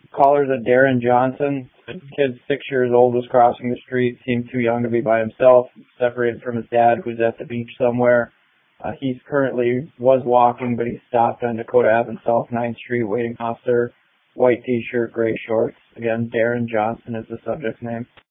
Caller's a Darren Johnson. The kid 6 years old was crossing the street, seemed too young to be by himself, separated from his dad who's at the beach somewhere. He's currently was walking, but he stopped on Dakota Ave and South 9th Street, waiting officer, white t-shirt, gray shorts. Again, Darren Johnson is the subject's name.